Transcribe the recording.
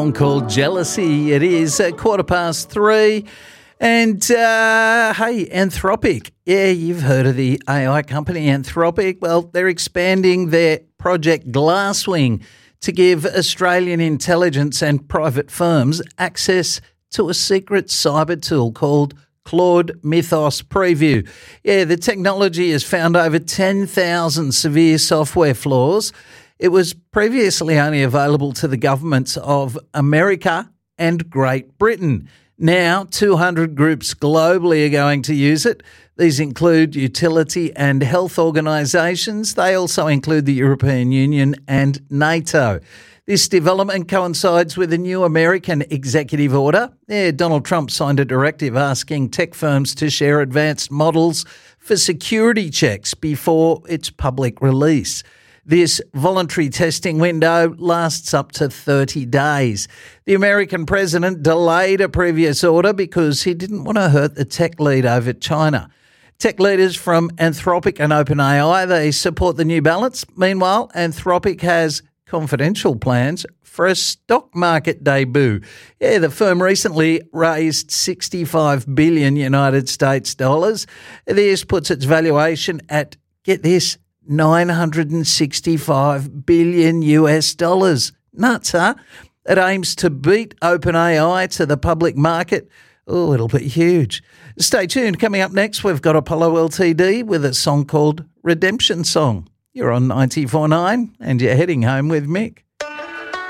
Called Jealousy. It is 3:15. And, hey, Anthropic. Yeah, you've heard of the AI company Anthropic. Well, they're expanding their Project Glasswing to give Australian intelligence and private firms access to a secret cyber tool called Claude Mythos Preview. Yeah, the technology has found over 10,000 severe software flaws. It was previously only available to the governments of America and Great Britain. Now, 200 groups globally are going to use it. These include utility and health organisations. They also include the European Union and NATO. This development coincides with a new American executive order. Yeah, Donald Trump signed a directive asking tech firms to share advanced models for security checks before its public release. This voluntary testing window lasts up to 30 days. The American president delayed a previous order because he didn't want to hurt the tech lead over China. Tech leaders from Anthropic and OpenAI, they support the new balance. Meanwhile, Anthropic has confidential plans for a stock market debut. Yeah, the firm recently raised 65 billion United States dollars. This puts its valuation at, get this, 965 billion US dollars. Nuts, huh? It aims to beat OpenAI to the public market. Oh, it'll be huge. Stay tuned. Coming up next, we've got Apollo Ltd with a song called Redemption Song. You're on 94.9 and you're heading home with Mick.